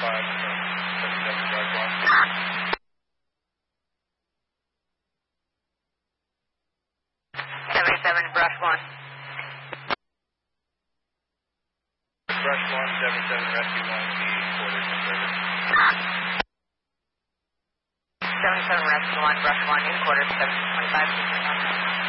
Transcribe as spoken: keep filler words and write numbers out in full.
five, seventy-seven, brush one. seventy-seven, brush one. Brush one, seventy-seven, rescue one, the quarters in service. seventy-seven, rescue one, brush one, in quarters, seven twenty-five.